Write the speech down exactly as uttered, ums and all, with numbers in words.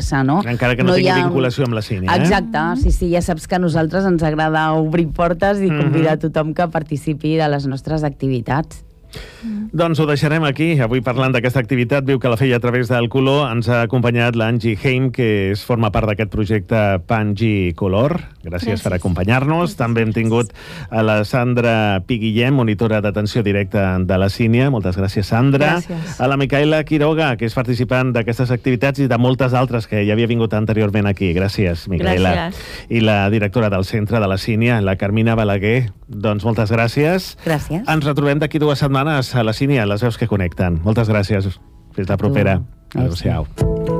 conversa, no? Encara que no, no tingui ha... vinculació amb la Sínia, eh? Exacte, sí, sí, ja saps que a nosaltres ens agrada obrir portes i convidar mm-hmm. tothom que participi de les nostres activitats. Mm. Doncs ho deixarem aquí. Avui parlant d'aquesta activitat, Viu Calafell a través del color, ens ha acompanyat l'Angie Heim, que es forma part d'aquest projecte Pangi Color. Gràcies, Gràcies. per acompanyar-nos. Gràcies. També hem tingut a la Sandra Piguillem, monitora d'atenció directa de la Sínia. Moltes gràcies, Sandra. Gràcies. A la Micaela Quiroga, que és participant d'aquestes activitats i de moltes altres que ja havia vingut anteriorment aquí. Gràcies, Micaela. Gràcies. I la directora del centre de la Sínia, la Carmina Balaguer. Doncs moltes gràcies. Gràcies. Ens retrobem d'aquí dues setmanes a la Sínia, les veus que connecten. Moltes gràcies. Fins la propera. Adéu-siau.